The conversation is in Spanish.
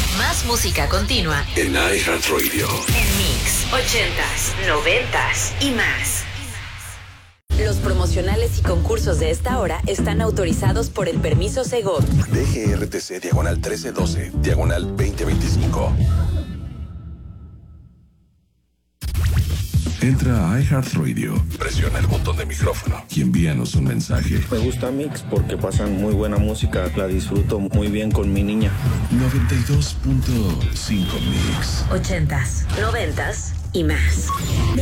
Más música continua en iHeartRadio. En Mix 80s, 90s y más. Los promocionales y concursos de esta hora están autorizados por el permiso Segov. DGRTC /1312 /2025. Entra a iHeartRadio, presiona el botón de micrófono y envíanos un mensaje. Me gusta Mix porque pasan muy buena música, la disfruto muy bien con mi niña. 92.5 Mix. 80s, 90s y más.